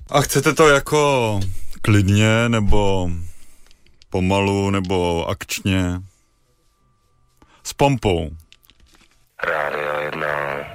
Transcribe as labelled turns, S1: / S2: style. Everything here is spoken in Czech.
S1: A chcete to jako klidně, nebo pomalu, nebo akčně? S pompou.
S2: Rádio 1.